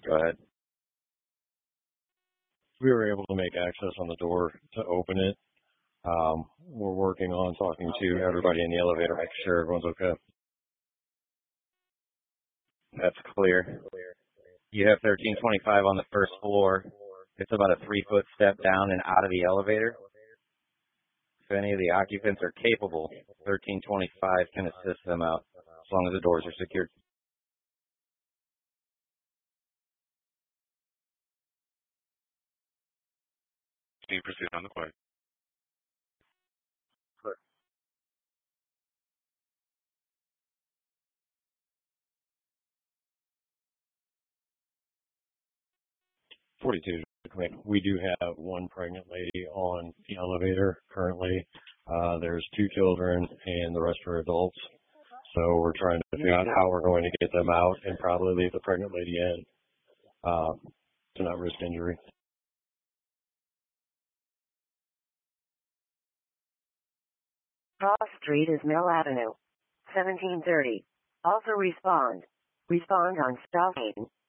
Go ahead. We were able to make access on the door to open it. We're working on talking to everybody in the elevator, making sure everyone's okay. That's clear. You have 1325 on the first floor. It's about a 3-foot step down and out of the elevator. If any of the occupants are capable, 1325 can assist them out as long as the doors are secured. Can you proceed on the question? 42. We do have one pregnant lady on the elevator currently. There's 2 children and the rest are adults. So we're trying to figure out how we're going to get them out and probably leave the pregnant lady in to not risk injury. Cross Street is Mill Avenue. 1730. Also respond. Respond on Stalking.